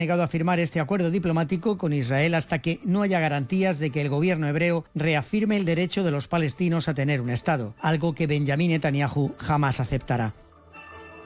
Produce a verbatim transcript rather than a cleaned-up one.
negado a firmar este acuerdo diplomático con Israel hasta que no haya garantías de que el gobierno hebreo reafirme el derecho de los palestinos a tener un Estado, algo que Benjamín Netanyahu jamás aceptará.